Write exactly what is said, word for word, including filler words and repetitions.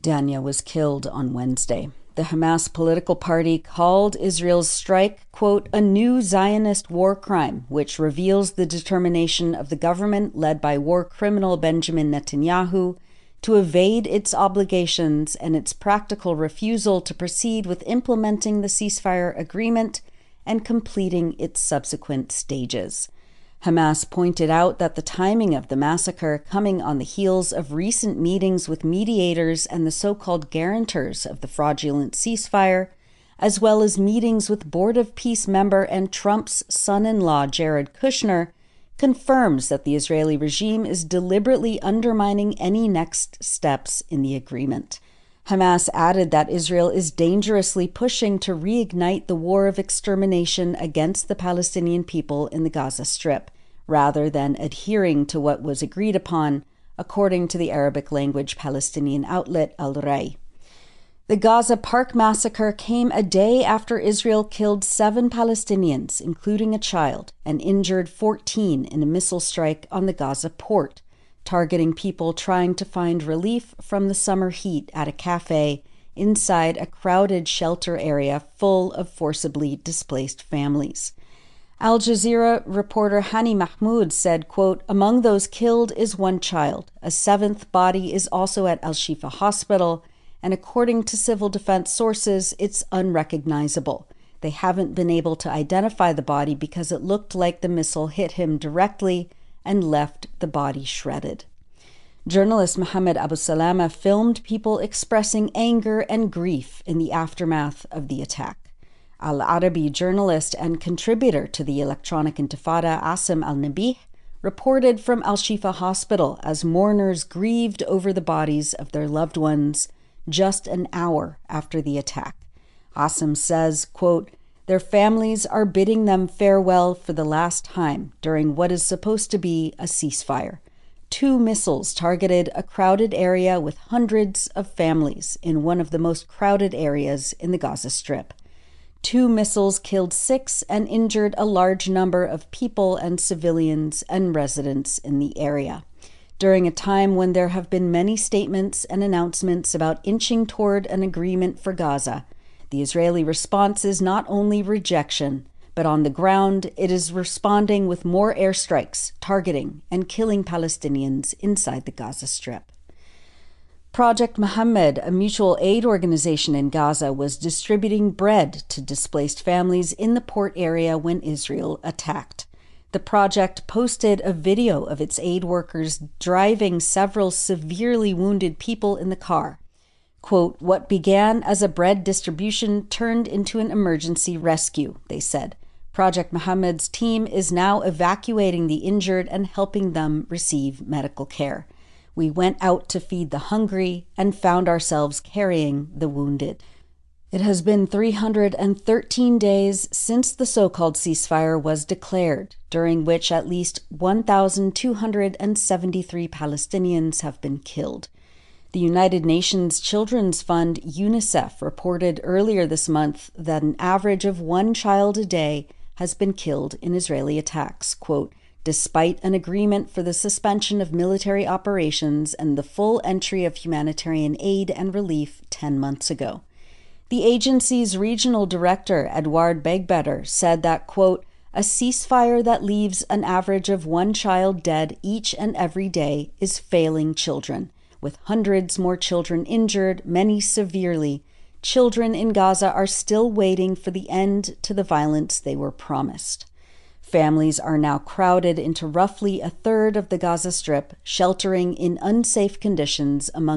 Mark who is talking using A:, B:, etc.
A: Dania was killed on Wednesday. The Hamas political party called Israel's strike, quote, a new Zionist war crime, which reveals the determination of the government led by war criminal Benjamin Netanyahu to evade its obligations and its practical refusal to proceed with implementing the ceasefire agreement and completing its subsequent stages. Hamas pointed out that the timing of the massacre, coming on the heels of recent meetings with mediators and the so-called guarantors of the fraudulent ceasefire, as well as meetings with Board of Peace member and Trump's son-in-law Jared Kushner, confirms that the Israeli regime is deliberately undermining any next steps in the agreement. Hamas added that Israel is dangerously pushing to reignite the war of extermination against the Palestinian people in the Gaza Strip, rather than adhering to what was agreed upon, according to the Arabic-language Palestinian outlet Al-Ray. The Gaza Park massacre came a day after Israel killed seven Palestinians, including a child, and injured fourteen in a missile strike on the Gaza port, targeting people trying to find relief from the summer heat at a cafe inside a crowded shelter area full of forcibly displaced families. Al Jazeera reporter Hani Mahmoud said, quote, among those killed is one child. A seventh body is also at Al-Shifa Hospital, and according to civil defense sources, it's unrecognizable. They haven't been able to identify the body because it looked like the missile hit him directly and left the body shredded. Journalist Mohammed Abu Salama filmed people expressing anger and grief in the aftermath of the attack. Al-Arabi journalist and contributor to the Electronic Intifada, Asim Al-Nabih, reported from Al-Shifa Hospital as mourners grieved over the bodies of their loved ones just an hour after the attack. Asim says, quote, their families are bidding them farewell for the last time during what is supposed to be a ceasefire. Two missiles targeted a crowded area with hundreds of families in one of the most crowded areas in the Gaza Strip. Two missiles killed six and injured a large number of people and civilians and residents in the area. During a time when there have been many statements and announcements about inching toward an agreement for Gaza, the Israeli response is not only rejection, but on the ground, it is responding with more airstrikes, targeting and killing Palestinians inside the Gaza Strip. Project Muhammad, a mutual aid organization in Gaza, was distributing bread to displaced families in the port area when Israel attacked. The project posted a video of its aid workers driving several severely wounded people in the car. Quote, what began as a bread distribution turned into an emergency rescue, they said. Project Muhammad's team is now evacuating the injured and helping them receive medical care. We went out to feed the hungry and found ourselves carrying the wounded. It has been three hundred thirteen days since the so-called ceasefire was declared, during which at least one thousand two hundred seventy-three Palestinians have been killed. The United Nations Children's Fund, UNICEF, reported earlier this month that an average of one child a day has been killed in Israeli attacks, quote, despite an agreement for the suspension of military operations and the full entry of humanitarian aid and relief ten months ago. The agency's regional director, Edouard Begbetter, said that, quote, a ceasefire that leaves an average of one child dead each and every day is failing children. With hundreds more children injured, many severely, children in Gaza are still waiting for the end to the violence they were promised. Families are now crowded into roughly a third of the Gaza Strip, sheltering in unsafe conditions among